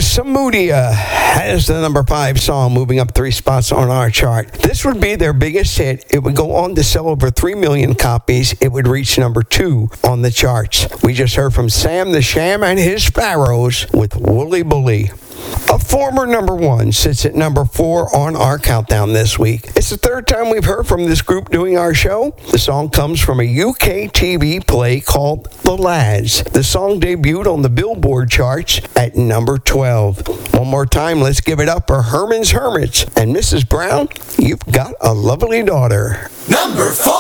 Samudia has the number 5 song, moving up 3 spots on our chart. This would be their biggest hit. It would go on to sell over 3 million copies. It would reach number 2 on the charts. We just heard from Sam the Sham and his Pharaohs with Wooly Bully. A former number 1 sits at number 4 on our countdown this week. It's the third time we've heard from this group doing our show. The song comes from a UK TV play called The Lads. The song debuted on the Billboard charts at number 12. One more time, let's give it up for Herman's Hermits. And Mrs. Brown, you've got a lovely daughter. Number 4.